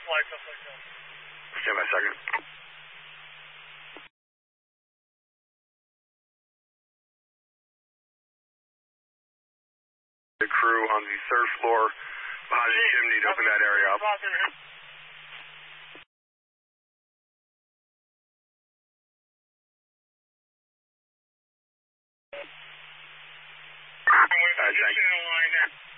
flight, stuff like that. Stand by a second. The crew on the third floor behind the chimney to open that area up. Thank you.